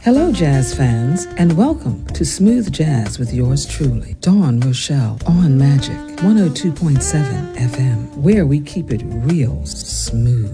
Hello, jazz fans, and welcome to Smooth Jazz with yours truly, Dawn Rochelle, on Magic 102.7 FM, where we keep it real smooth.